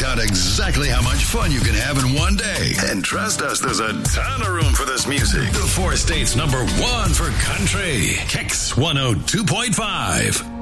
out exactly how much fun you can have in one day. And trust us, there's a ton of room for this music. The four states #1 for country. Kicks 102.5.